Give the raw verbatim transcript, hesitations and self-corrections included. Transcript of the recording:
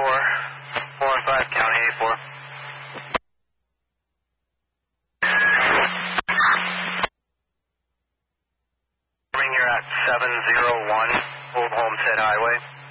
four, four and five, county eighty-four. You're at seven oh one Old Homestead Highway.